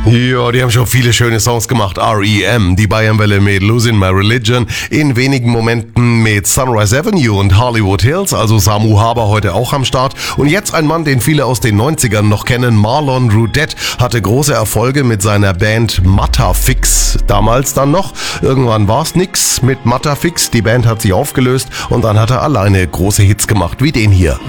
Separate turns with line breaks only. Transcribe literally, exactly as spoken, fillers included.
Ja, die haben schon viele schöne Songs gemacht. R E M, die Bayernwelle mit Losing My Religion, in wenigen Momenten mit Sunrise Avenue und Hollywood Hills, also Samu Haber heute auch am Start. Und jetzt ein Mann, den viele aus den neunzigern noch kennen, Marlon Roudette, hatte große Erfolge mit seiner Band Mattafix. Damals dann noch. Irgendwann war's nix mit Mattafix, die Band hat sich aufgelöst und dann hat er alleine große Hits gemacht, wie den hier.